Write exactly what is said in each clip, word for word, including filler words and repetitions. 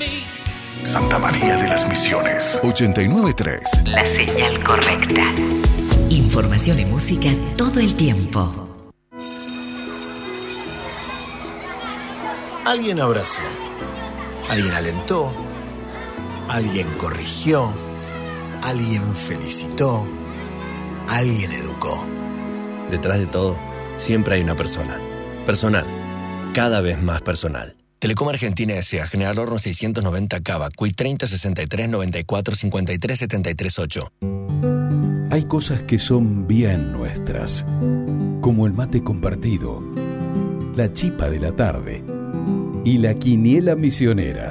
Santa María de las Misiones. ochenta y nueve punto tres. La señal correcta. Información y música todo el tiempo. Alguien abrazó, alguien alentó, alguien corrigió, alguien felicitó, alguien educó. Detrás de todo, siempre hay una persona. Personal. Cada vez más personal. Telecom Argentina S A. General Horno seiscientos noventa Cava. Cuy treinta sesenta y tres noventa y cuatro cincuenta y tres setenta y tres ocho. Hay cosas que son bien nuestras, como el mate compartido, la chipa de la tarde y la quiniela misionera.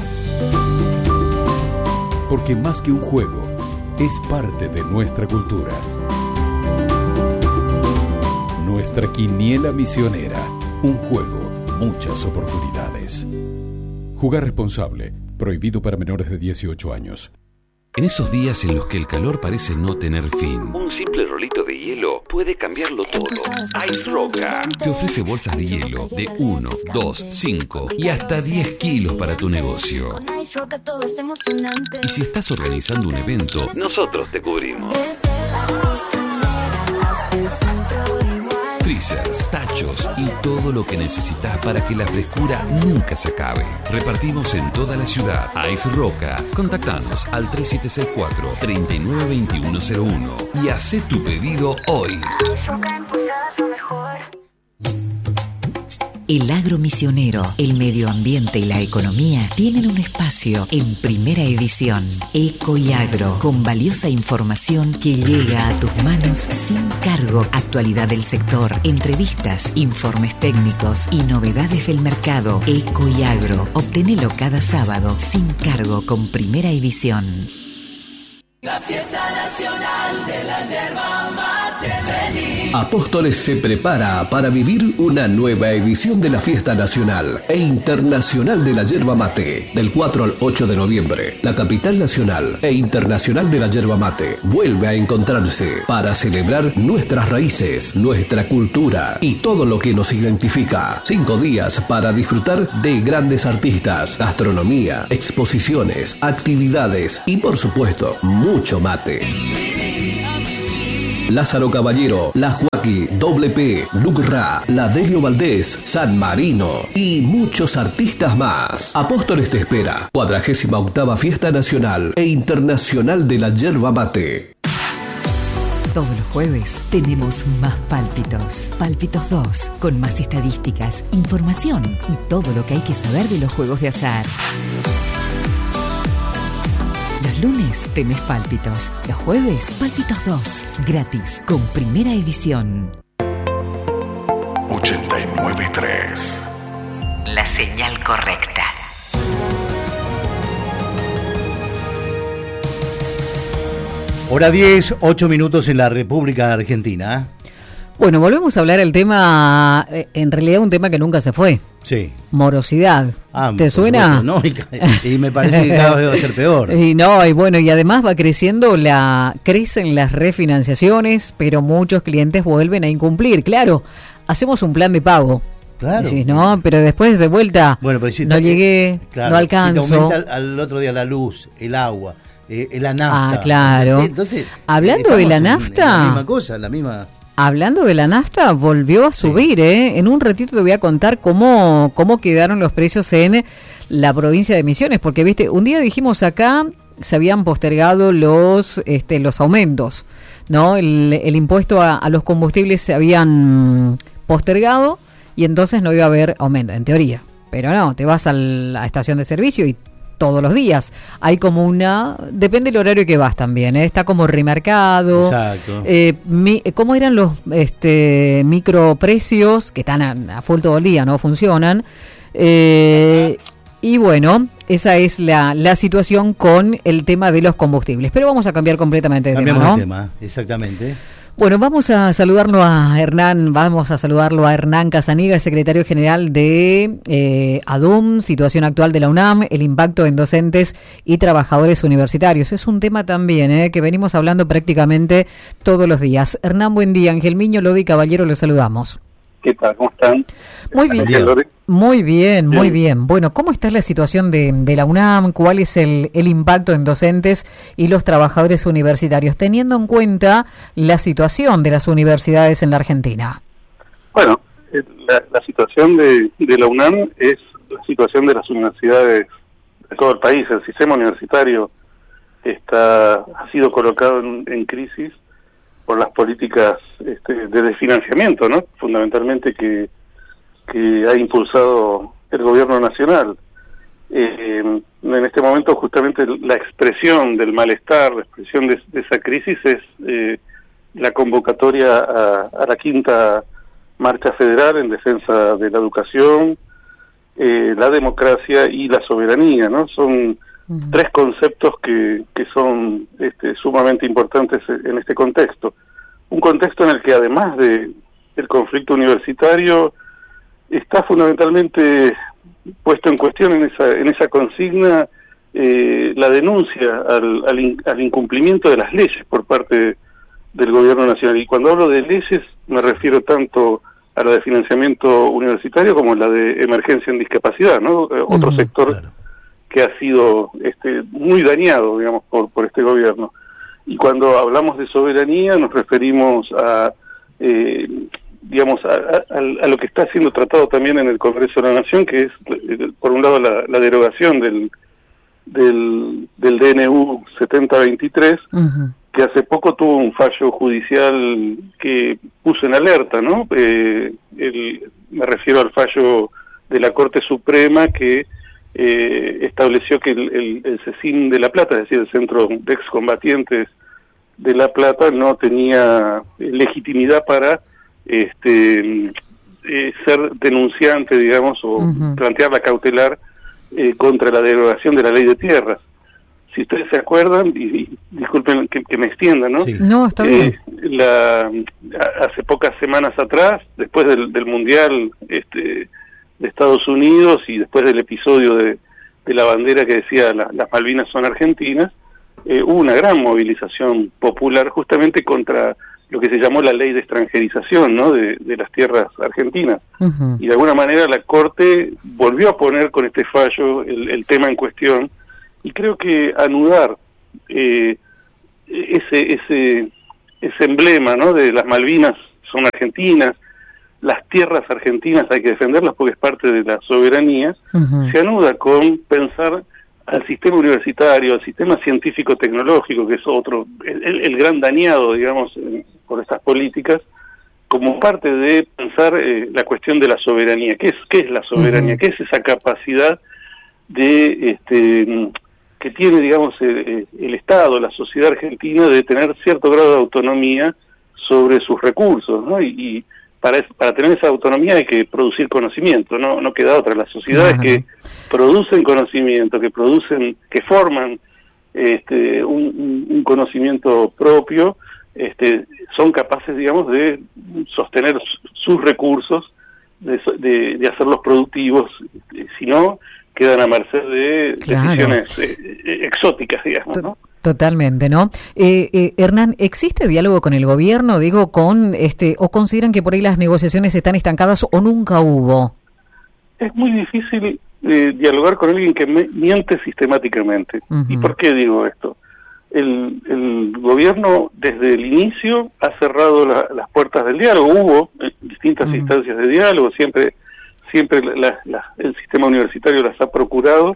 Porque más que un juego, es parte de nuestra cultura. Nuestra quiniela misionera. Un juego, muchas oportunidades. Jugar responsable. Prohibido para menores de dieciocho años. En esos días en los que el calor parece no tener fin, un simple rolito de hielo puede cambiarlo todo. Ice Roca te ofrece bolsas de hielo de uno, dos, cinco y hasta diez kilos para tu negocio. Y si estás organizando un evento, nosotros te cubrimos. Freezers, tachos y todo lo que necesitas para que la frescura nunca se acabe. Repartimos en toda la ciudad. Ice Roca. Contactanos al tres siete seis cuatro, tres nueve dos uno cero uno y haz tu pedido hoy. El agro misionero, el medio ambiente y la economía tienen un espacio en Primera Edición. Eco y Agro, con valiosa información que llega a tus manos sin cargo. Actualidad del sector, entrevistas, informes técnicos y novedades del mercado. Eco y Agro, obténelo cada sábado sin cargo con Primera Edición. La fiesta nacional de la yerba mate, vení. Apóstoles se prepara para vivir una nueva edición de la Fiesta Nacional e Internacional de la Yerba Mate. Del cuatro al ocho de noviembre, la capital nacional e internacional de la yerba mate vuelve a encontrarse para celebrar nuestras raíces, nuestra cultura y todo lo que nos identifica. Cinco días para disfrutar de grandes artistas, gastronomía, exposiciones, actividades y por supuesto, mucho mate. Lázaro Caballero, La Joaquí, Doble P, Lucra, La Delio Valdés, San Marino y muchos artistas más. Apóstoles te espera. cuadragésima octava Fiesta Nacional e Internacional de la Yerba Mate. Todos los jueves tenemos más Pálpitos. Pálpitos dos, con más estadísticas, información y todo lo que hay que saber de los juegos de azar. Los lunes tenés Pálpitos. Los jueves, Pálpitos dos. Gratis, con Primera Edición. ochenta y nueve punto tres. La señal correcta. Hora diez, ocho minutos en la República Argentina. Bueno, volvemos a hablar del tema, en realidad un tema que nunca se fue. Sí. Morosidad. Ah, ¿Te suena? No, y, y me parece que cada vez va a ser peor. Y no, y bueno, y además va creciendo la, crecen las refinanciaciones, pero muchos clientes vuelven a incumplir. Claro, hacemos un plan de pago. Claro. Sí, ¿no? Pero después de vuelta, bueno, pero si no te, llegué, claro, no alcanzo. Si te aumenta al, al otro día la luz, el agua, eh, la nafta. Ah, claro. Entonces, hablando de la nafta. En la misma cosa, la misma. Hablando de la nafta, volvió a subir, sí. ¿eh? En un ratito te voy a contar cómo, cómo quedaron los precios en la provincia de Misiones, porque, viste, un día dijimos acá, se habían postergado los este, los aumentos, ¿no? El, el impuesto a, a los combustibles se habían postergado y entonces no iba a haber aumento, en teoría. Pero no, te vas a la estación de servicio y todos los días hay como una, depende del horario que vas también, ¿eh? Está como remarcado. Exacto. Eh, mi, ¿Cómo eran los este microprecios que están a, a full todo el día, no funcionan? Eh, y bueno, esa es la, la situación con el tema de los combustibles. Pero vamos a cambiar completamente de Cambiamos tema, ¿no? de tema, exactamente. Bueno, vamos a saludarlo a Hernán, vamos a saludarlo a Hernán Casaniga, secretario general de eh, ADUM, situación actual de la UNAM, el impacto en docentes y trabajadores universitarios. Es un tema también eh, que venimos hablando prácticamente todos los días. Hernán, buen día. Ángel Miño, Lodi Caballero, los saludamos. ¿Qué tal? ¿Cómo están? Muy bien, muy bien, muy bien. Bueno, ¿cómo está la situación de, de la UNAM? ¿Cuál es el, el impacto en docentes y los trabajadores universitarios, teniendo en cuenta la situación de las universidades en la Argentina? Bueno, la, la situación de, de la UNAM es la situación de las universidades de todo el país. El sistema universitario está ha sido colocado en, en crisis por las políticas este, de desfinanciamiento, ¿no? Fundamentalmente que, que ha impulsado el gobierno nacional. Eh, en este momento justamente la expresión del malestar, la expresión de, de esa crisis es eh, la convocatoria a, a la quinta marcha federal en defensa de la educación, eh, la democracia y la soberanía, ¿no? Son Uh-huh. tres conceptos que, que son este, sumamente importantes en este contexto. Un contexto en el que además de el conflicto universitario está fundamentalmente puesto en cuestión en esa, en esa consigna eh, la denuncia al, al, in, al incumplimiento de las leyes por parte del gobierno nacional. Y cuando hablo de leyes me refiero tanto a la de financiamiento universitario como a la de emergencia en discapacidad, ¿no? Uh-huh. Otro sector claro. que ha sido este, muy dañado, digamos, por, por este gobierno. Y cuando hablamos de soberanía nos referimos a, eh, digamos, a, a, a lo que está siendo tratado también en el Congreso de la Nación, que es, por un lado, la, la derogación del, del, del D N U setenta veintitrés, uh-huh. que hace poco tuvo un fallo judicial que puso en alerta, ¿no? Eh, el, me refiero al fallo de la Corte Suprema que Eh, estableció que el, el, el CECIN de La Plata, es decir, el Centro de Excombatientes de La Plata, no tenía legitimidad para este eh, ser denunciante, digamos, o uh-huh. plantear la cautelar eh, contra la derogación de la ley de tierras. Si ustedes se acuerdan, y, y disculpen que, que me extienda, ¿no? Sí. No, está bien. Eh, la, hace pocas semanas atrás, después del, del Mundial este de Estados Unidos y después del episodio de, de la bandera que decía la, las Malvinas son argentinas, eh, hubo una gran movilización popular justamente contra lo que se llamó la ley de extranjerización, ¿no? de, de las tierras argentinas. Uh-huh. Y de alguna manera la Corte volvió a poner con este fallo el, el tema en cuestión, y creo que anudar eh, ese, ese, ese emblema, ¿no? de las Malvinas son argentinas, las tierras argentinas hay que defenderlas porque es parte de la soberanía, uh-huh. se anuda con pensar al sistema universitario, al sistema científico-tecnológico, que es otro, el, el gran dañado, digamos, por estas políticas, como parte de pensar eh, la cuestión de la soberanía. ¿Qué es, qué es la soberanía? Uh-huh. ¿Qué es esa capacidad de este que tiene, digamos, el, el Estado, la sociedad argentina, de tener cierto grado de autonomía sobre sus recursos, ¿no? Y, y Para, para tener esa autonomía hay que producir conocimiento, no no queda otra. Las sociedades claro. que producen conocimiento, que producen, que forman este, un, un conocimiento propio, este, son capaces, digamos, de sostener sus recursos, de, de, de hacerlos productivos. Si no, quedan a merced de claro. decisiones eh, exóticas, digamos, ¿no? Totalmente, ¿no? Eh, eh, Hernán, ¿existe diálogo con el gobierno, digo, con este, o consideran que por ahí las negociaciones están estancadas o nunca hubo? Es muy difícil eh, dialogar con alguien que me, miente sistemáticamente. Uh-huh. ¿Y por qué digo esto? El, el gobierno desde el inicio ha cerrado la, las puertas del diálogo. Hubo eh, distintas uh-huh. instancias de diálogo, siempre, siempre la, la, el sistema universitario las ha procurado,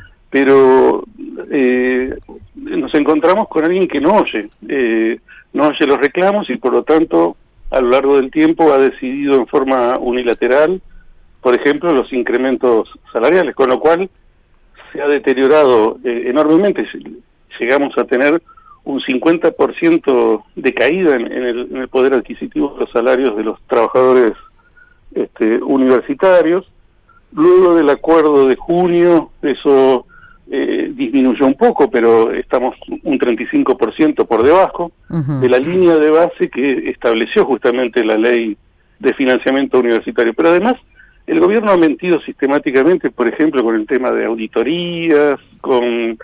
pero eh, nos encontramos con alguien que no oye, eh, no oye los reclamos y por lo tanto a lo largo del tiempo ha decidido en forma unilateral, por ejemplo, los incrementos salariales, con lo cual se ha deteriorado eh, enormemente. Llegamos a tener un cincuenta por ciento de caída en, en, el, en el poder adquisitivo de los salarios de los trabajadores este, universitarios. Luego del acuerdo de junio, eso eh, disminuyó un poco, pero estamos un treinta y cinco por ciento por debajo uh-huh. de la línea de base que estableció justamente la ley de financiamiento universitario. Pero además, el gobierno ha mentido sistemáticamente, por ejemplo, con el tema de auditorías, con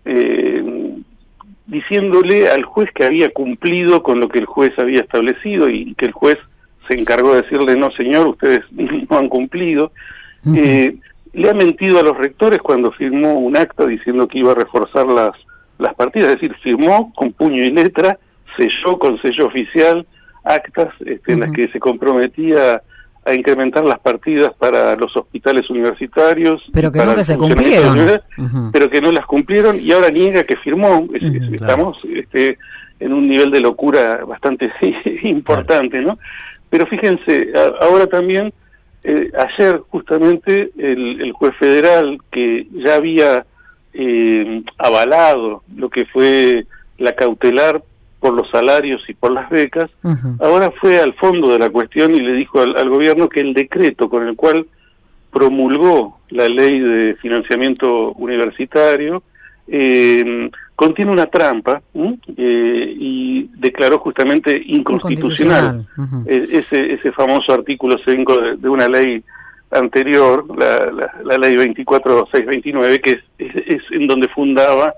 eh, diciéndole al juez que había cumplido con lo que el juez había establecido y que el juez se encargó de decirle, no señor, ustedes no han cumplido. Uh-huh. Eh, le ha mentido a los rectores cuando firmó un acta diciendo que iba a reforzar las, las partidas, es decir, firmó con puño y letra, selló con sello oficial actas este, uh-huh. en las que se comprometía a incrementar las partidas para los hospitales universitarios. Pero que nunca se cumplieron. Uh-huh. Pero que no las cumplieron y ahora niega que firmó. Es, uh-huh, estamos claro. este, en un nivel de locura bastante importante, ¿no? Pero fíjense, a, ahora también, eh, ayer justamente el, el juez federal que ya había eh, avalado lo que fue la cautelar por los salarios y por las becas, uh-huh. ahora fue al fondo de la cuestión y le dijo al, al gobierno que el decreto con el cual promulgó la ley de financiamiento universitario eh, contiene una trampa ¿eh? Eh, y declaró justamente inconstitucional, inconstitucional. Uh-huh. eh, ese, ese famoso artículo cinco de, de una ley anterior, la, la, la ley veinticuatro mil seiscientos veintinueve, que es, es, es en donde fundaba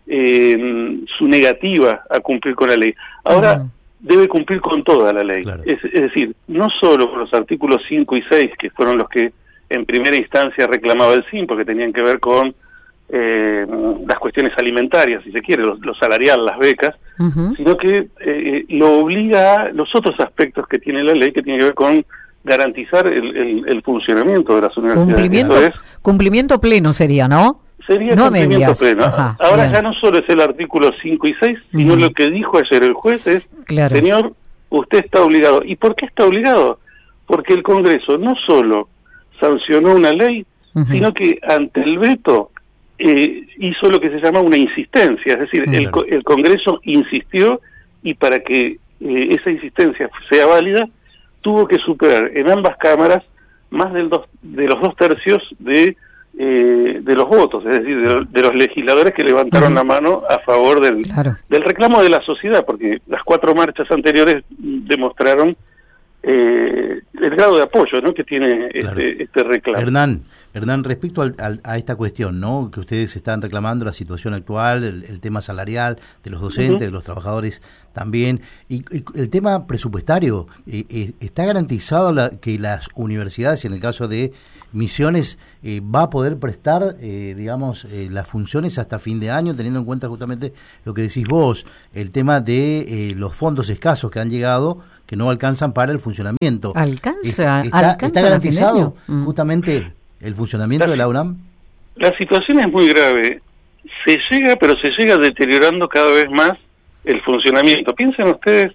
Eh, su negativa a cumplir con la ley. Ahora uh-huh. debe cumplir con toda la ley. Claro. Es, es decir, no solo con los artículos cinco y seis, que fueron los que en primera instancia reclamaba el S I M, porque tenían que ver con eh, las cuestiones alimentarias, si se quiere, lo, lo salarial, las becas, uh-huh. sino que eh, lo obliga a los otros aspectos que tiene la ley, que tiene que ver con garantizar el, el, el funcionamiento de las universidades. Cumplimiento, es, cumplimiento pleno sería, ¿no? Sería no cumplimiento pleno. Ajá, Ahora bien. ya no solo es el artículo cinco y seis, sino uh-huh. lo que dijo ayer el juez es, claro. señor, usted está obligado. ¿Y por qué está obligado? Porque el Congreso no solo sancionó una ley, uh-huh. sino que ante el veto eh, hizo lo que se llama una insistencia. Es decir, uh-huh. el, el Congreso insistió y para que eh, esa insistencia sea válida, tuvo que superar en ambas cámaras más del dos, de los dos tercios de Eh, de los votos, es decir, de, de los legisladores que levantaron uh-huh. la mano a favor del, claro. del reclamo de la sociedad, porque las cuatro marchas anteriores demostraron eh, el grado de apoyo, ¿no?, que tiene claro. este, este reclamo. Hernán, Hernán, respecto al, al, a esta cuestión, ¿no?, que ustedes están reclamando, la situación actual, el, el tema salarial de los docentes, uh-huh. de los trabajadores también, y, y el tema presupuestario, eh, eh, ¿está garantizado la, que las universidades, en el caso de Misiones, eh, va a poder prestar, eh, digamos, eh, las funciones hasta fin de año, teniendo en cuenta justamente lo que decís vos, el tema de eh, los fondos escasos que han llegado, que no alcanzan para el funcionamiento? ¿Alcanza? ¿Está, ¿Alcanza está garantizado mm. justamente el funcionamiento la, de la UNAM? La situación es muy grave. Se llega, pero se llega deteriorando cada vez más el funcionamiento. Piensen ustedes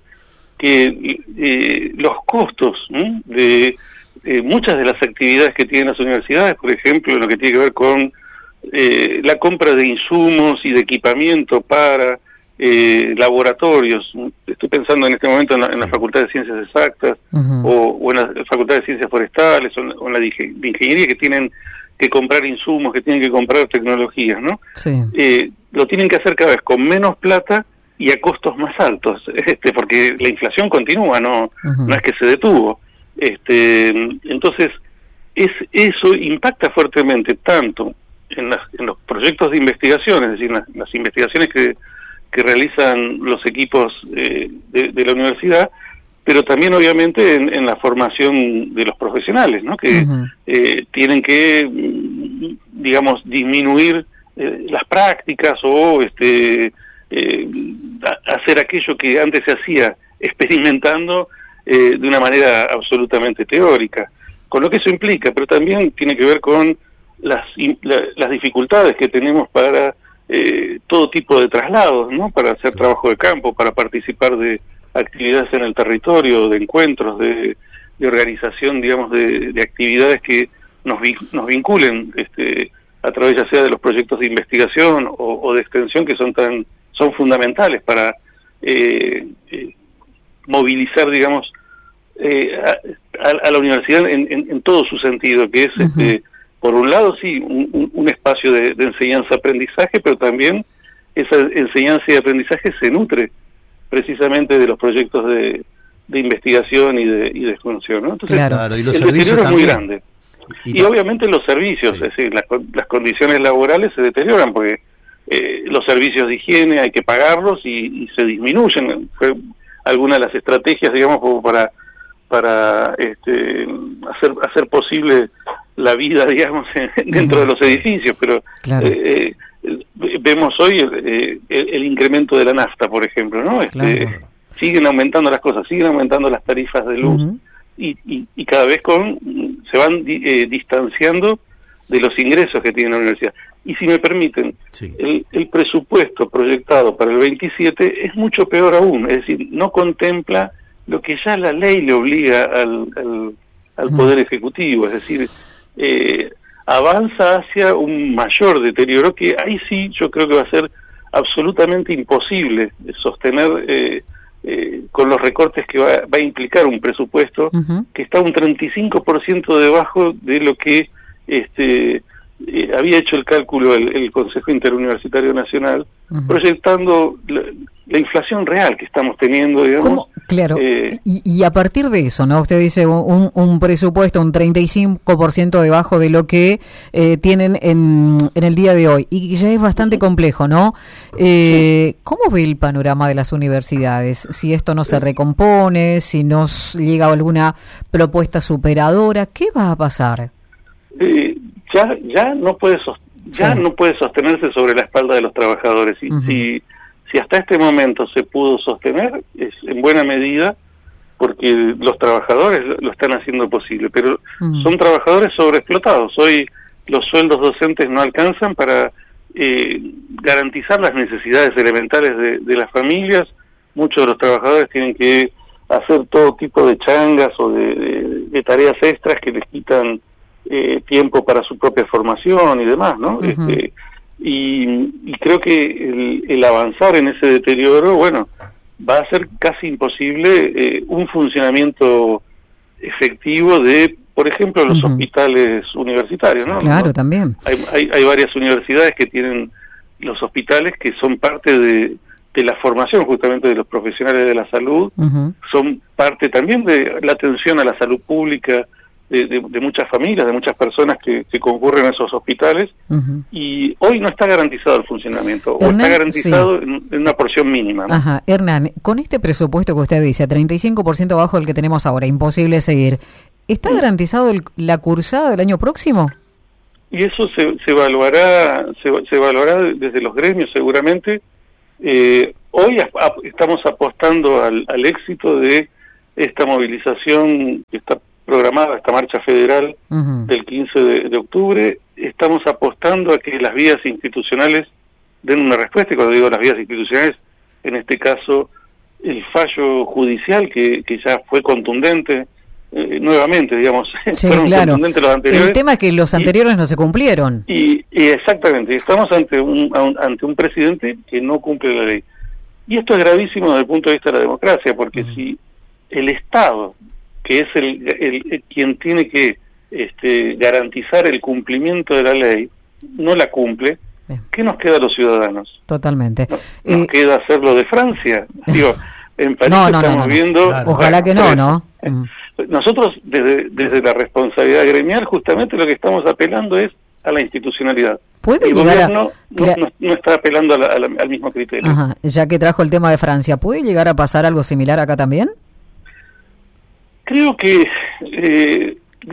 que eh, los costos ¿eh? de eh, muchas de las actividades que tienen las universidades, por ejemplo, en lo que tiene que ver con eh, la compra de insumos y de equipamiento para eh, laboratorios. Estoy pensando en este momento en la, en la Facultad de Ciencias Exactas uh-huh. o, o en la Facultad de Ciencias Forestales o en la, o en la de Ingeniería, que tienen que comprar insumos, que tienen que comprar tecnologías, ¿no? Sí. Eh, lo tienen que hacer cada vez con menos plata y a costos más altos, este, porque la inflación continúa, no, uh-huh. no es que se detuvo. Este, entonces, es, eso impacta fuertemente tanto en, las, en los proyectos de investigación, es decir, las, las investigaciones que, que realizan los equipos eh, de, de la universidad, pero también obviamente en, en la formación de los profesionales, ¿no?, que uh-huh. eh, tienen que, digamos, disminuir eh, las prácticas o este eh, hacer aquello que antes se hacía experimentando eh, de una manera absolutamente teórica, con lo que eso implica, pero también tiene que ver con las, la, las dificultades que tenemos para eh, todo tipo de traslados, ¿no?, para hacer trabajo de campo, para participar de actividades en el territorio, de encuentros, de, de organización, digamos, de, de actividades que nos, nos vinculen este, a través ya sea de los proyectos de investigación o, o de extensión, que son tan son fundamentales para eh, eh, movilizar, digamos, eh, a, a la universidad en, en, en todo su sentido, que es, uh-huh. este, por un lado, sí, un, un espacio de, de enseñanza-aprendizaje, pero también esa enseñanza y aprendizaje se nutre precisamente de los proyectos de, de investigación y de, y de extensión, ¿no? Entonces, claro, y los el servicios deterioro también. es muy grande. Y, y obviamente los servicios, sí. es decir, las, las condiciones laborales se deterioran porque eh, los servicios de higiene hay que pagarlos y, y se disminuyen. Fue alguna de las estrategias, digamos, como para para este, hacer hacer posible la vida, digamos, en, dentro uh-huh. de los edificios, pero claro. eh, eh, vemos hoy el, el, el incremento de la nafta, por ejemplo, ¿no? Este, claro. Siguen aumentando las cosas, siguen aumentando las tarifas de luz uh-huh. y, y, y cada vez con se van di, eh, distanciando de los ingresos que tiene la universidad. Y si me permiten, sí. el, el presupuesto proyectado para el veintisiete es mucho peor aún, es decir, no contempla lo que ya la ley le obliga al, al, al Poder Ejecutivo, es decir, eh, avanza hacia un mayor deterioro que ahí sí yo creo que va a ser absolutamente imposible sostener eh, eh, con los recortes que va, va a implicar un presupuesto uh-huh. que está un treinta y cinco por ciento debajo de lo que este eh, había hecho el cálculo el, el Consejo Interuniversitario Nacional, uh-huh. proyectando la, la inflación real que estamos teniendo, digamos. ¿Cómo? Claro, eh, y, y a partir de eso, ¿no? Usted dice un, un presupuesto un treinta y cinco por ciento debajo de lo que eh, tienen en, en el día de hoy, y ya es bastante complejo, ¿no? Eh, ¿Cómo ve el panorama de las universidades? Si esto no se recompone, si nos llega alguna propuesta superadora, ¿qué va a pasar? Eh, ya ya no puede ya sí. no puede sostenerse sobre la espalda de los trabajadores. Y, uh-huh. si Si hasta este momento se pudo sostener, es en buena medida porque los trabajadores lo están haciendo posible, pero uh-huh. son trabajadores sobreexplotados. Hoy los sueldos docentes no alcanzan para eh, garantizar las necesidades elementales de, de las familias. Muchos de los trabajadores tienen que hacer todo tipo de changas o de, de, de tareas extras que les quitan eh, tiempo para su propia formación y demás, ¿no? Uh-huh. Este, Y, y creo que el, el avanzar en ese deterioro, bueno, va a ser casi imposible eh, un funcionamiento efectivo de, por ejemplo, los uh-huh. hospitales universitarios, ¿no? Claro, ¿no? también. Hay, hay, hay varias universidades que tienen los hospitales que son parte de, de la formación justamente de los profesionales de la salud, uh-huh. son parte también de la atención a la salud pública, De, de, de muchas familias, de muchas personas que, que concurren a esos hospitales, uh-huh. y hoy no está garantizado el funcionamiento, Hernán, o está garantizado sí. en, en una porción mínima, ¿no? Ajá, Hernán, con este presupuesto que usted dice, treinta y cinco por ciento bajo del que tenemos ahora, imposible seguir, ¿está uh-huh. garantizado el, la cursada del año próximo? Y eso se, se evaluará se, se evaluará desde los gremios seguramente. Eh, hoy a, a, estamos apostando al, al éxito de esta movilización que está programada, esta marcha federal uh-huh. del quince de, de octubre. Estamos apostando a que las vías institucionales den una respuesta, y cuando digo las vías institucionales, en este caso el fallo judicial que, que ya fue contundente eh, nuevamente, digamos, sí, fueron claro. contundentes los anteriores. El tema es que los anteriores y, no se cumplieron. Y, y exactamente, estamos ante un, ante un presidente que no cumple la ley. Y esto es gravísimo desde el punto de vista de la democracia, porque uh-huh. si el Estado, que es el, el, el quien tiene que este, garantizar el cumplimiento de la ley, no la cumple, bien. ¿Qué nos queda a los ciudadanos? Totalmente. No, nos eh, queda hacerlo de Francia. Digo, en París no, no, estamos no, no, viendo... Claro. Ojalá que no, ¿no? Eh, nosotros, desde, desde la responsabilidad gremial, justamente lo que estamos apelando es a la institucionalidad. ¿Puede el llegar gobierno a... no, no, no está apelando a la, a la, al mismo criterio. Ajá. Ya que trajo el tema de Francia, ¿puede llegar a pasar algo similar acá también? Creo que eh,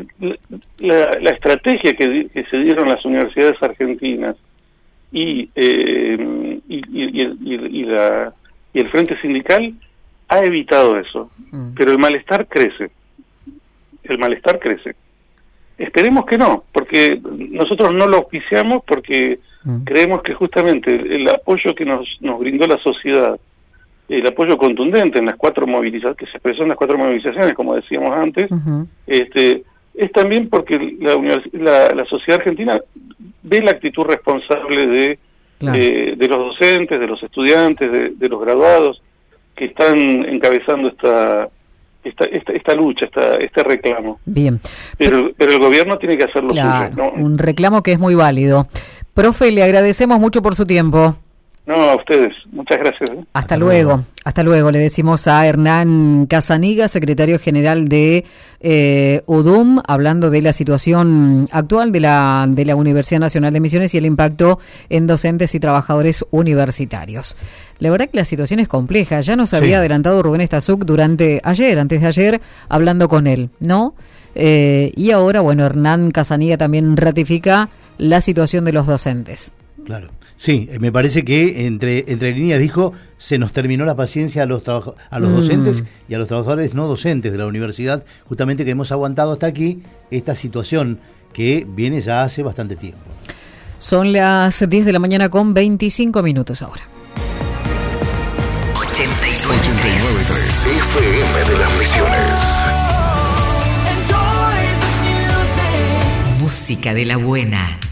la, la estrategia que, que se dieron las universidades argentinas y, eh, y, y, y, y, la, y el Frente Sindical ha evitado eso, mm. pero el malestar crece, el malestar crece. Esperemos que no, porque nosotros no lo auspiciamos, porque mm. creemos que justamente el, el apoyo que nos, nos brindó la sociedad, el apoyo contundente en las cuatro movilizaciones, que se expresó en las cuatro movilizaciones, como decíamos antes, uh-huh. este es también porque la, univers- la, la sociedad argentina ve la actitud responsable de, claro. eh, de los docentes, de los estudiantes, de, de los graduados, que están encabezando esta esta esta, esta lucha, esta, este reclamo. Bien. Pero, pero, pero el gobierno tiene que hacer lo claro, suyo, ¿no? Un reclamo que es muy válido. Profe, le agradecemos mucho por su tiempo. No, a ustedes. Muchas gracias. ¿eh? Hasta, Hasta luego. luego. Hasta luego. Le decimos a Hernán Casaniga, secretario general de eh, U D U M, hablando de la situación actual de la, de la Universidad Nacional de Misiones y el impacto en docentes y trabajadores universitarios. La verdad que la situación es compleja. Ya nos había sí. adelantado Rubén Estazuc durante ayer, antes de ayer, hablando con él, ¿no? Eh, y ahora, bueno, Hernán Casaniga también ratifica la situación de los docentes. Claro. Sí, me parece que entre entre líneas dijo, se nos terminó la paciencia a los trabajo, a los mm. docentes y a los trabajadores no docentes de la universidad, justamente que hemos aguantado hasta aquí esta situación que viene ya hace bastante tiempo. Son las diez de la mañana con veinticinco minutos ahora. ochenta y nueve punto tres F M de las Misiones. Música de la buena.